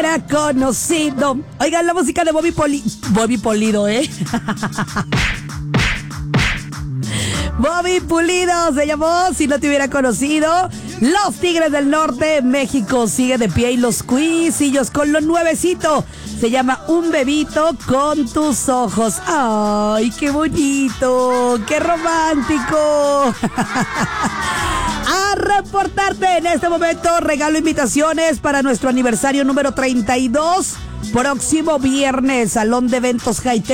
Era conocido. Oigan, la música de Bobby Pulido, Bobby Pulido se llamó Si no te hubiera conocido. Los Tigres del Norte, México sigue de pie y los Cuisillos con lo nuevecito. Se llama Un bebito con tus ojos. ¡Ay, qué bonito! ¡Qué romántico! A reportarte en este momento, regalo invitaciones para nuestro aniversario número 32. Próximo viernes, Salón de Eventos Hightech.